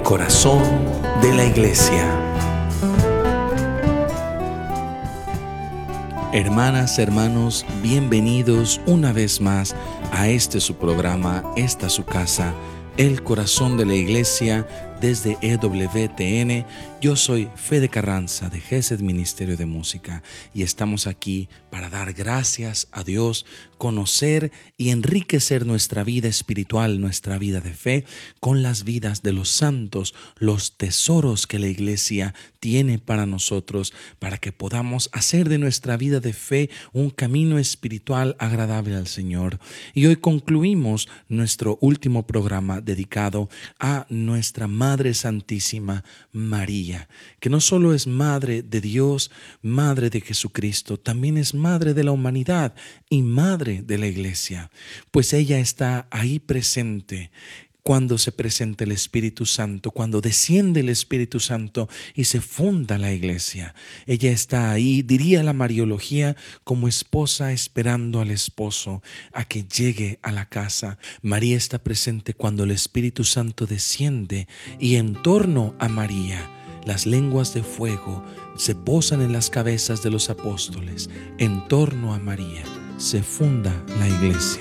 corazón de la Iglesia. Hermanas, hermanos, bienvenidos una vez más a su programa, esta su casa, el corazón de la Iglesia, desde EWTN. Yo soy Fede Carranza de GESED Ministerio de Música y estamos aquí para dar gracias a Dios, conocer y enriquecer nuestra vida espiritual, nuestra vida de fe, con las vidas de los santos, los tesoros que la Iglesia tiene para nosotros, para que podamos hacer de nuestra vida de fe un camino espiritual agradable al Señor. Y hoy concluimos nuestro último programa dedicado a nuestra Madre Santísima María, que no solo es Madre de Dios, Madre de Jesucristo, también es Madre de la humanidad y Madre de la Iglesia, pues ella está ahí presente. Cuando se presenta el Espíritu Santo, cuando desciende el Espíritu Santo y se funda la Iglesia, ella está ahí, diría la Mariología, como esposa esperando al esposo a que llegue a la casa. María está presente cuando el Espíritu Santo desciende y en torno a María las lenguas de fuego se posan en las cabezas de los apóstoles. En torno a María se funda la Iglesia.